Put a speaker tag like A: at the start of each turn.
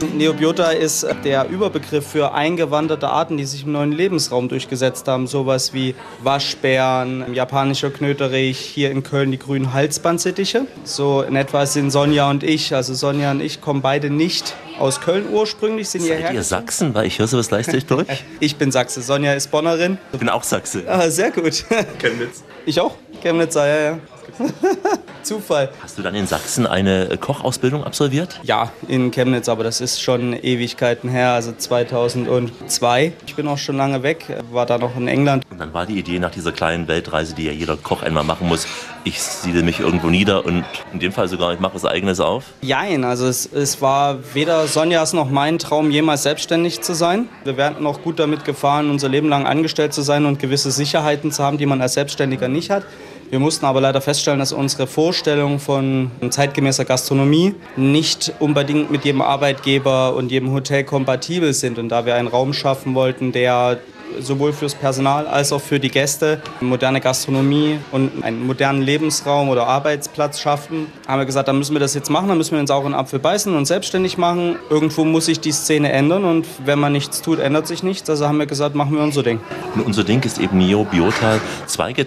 A: Neobiota ist der Überbegriff für eingewanderte Arten, die sich im neuen Lebensraum durchgesetzt haben. Sowas wie Waschbären, japanischer Knöterich, hier in Köln die grünen Halsbandsittiche. So in etwa sind Sonja und ich, also Sonja und ich kommen beide nicht aus Köln ursprünglich. Sind
B: Seid ihr Sachsen? Weil ich höre sowas leicht durch.
A: Ich bin Sachse, Sonja ist Bonnerin.
B: Ich bin auch Sachse.
A: Ah, sehr gut.
B: Chemnitz.
A: Ich auch? Chemnitzer, ja. Zufall.
B: Hast du dann in Sachsen eine Kochausbildung absolviert?
A: Ja, in Chemnitz, aber das ist schon Ewigkeiten her, also 2002. Ich bin auch schon lange weg, war da noch in England.
B: Und dann war die Idee nach dieser kleinen Weltreise, die ja jeder Koch einmal machen muss, ich siedle mich irgendwo nieder und in dem Fall sogar, ich mache was Eigenes auf?
A: Jein, also es war weder Sonjas noch mein Traum, jemals selbstständig zu sein. Wir wären noch gut damit gefahren, unser Leben lang angestellt zu sein und gewisse Sicherheiten zu haben, die man als Selbstständiger nicht hat. Wir mussten aber leider feststellen, dass unsere Vorstellung von zeitgemäßer Gastronomie nicht unbedingt mit jedem Arbeitgeber und jedem Hotel kompatibel sind. Und da wir einen Raum schaffen wollten, der sowohl fürs Personal als auch für die Gäste moderne Gastronomie und einen modernen Lebensraum oder Arbeitsplatz schaffen, haben wir gesagt, dann müssen wir das jetzt machen, dann müssen wir den sauren Apfel beißen und selbstständig machen. Irgendwo muss sich die Szene ändern und wenn man nichts tut, ändert sich nichts. Also haben wir gesagt, machen wir unser Ding.
B: Und unser Ding ist eben Neobiota.